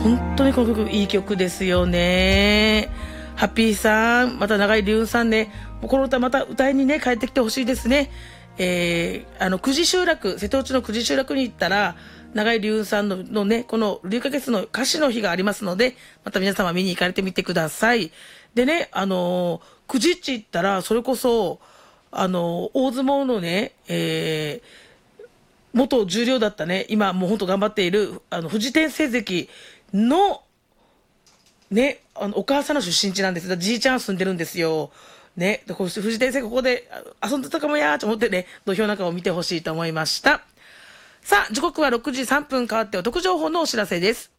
本当にこの曲いい曲ですよね。ハッピーさん、また長井龍雲さんね、この歌また歌いにね帰ってきてほしいですね。久慈集落、瀬戸内の久慈集落に行ったら長井龍雲さんのね、この龍華月の歌詞の日がありますので、また皆様見に行かれてみてください。でね、久慈っち行ったらそれこそ大相撲のね、元重量だったね、今もう本当頑張っている富士天成関のね、お母さんの出身地なんです。じいちゃん住んでるんですよ。ね、で富士天成ここで遊んでたかもやーと思ってね、土俵なんかを見てほしいと思いました。さあ、時刻は6時3分変わってお得情報のお知らせです。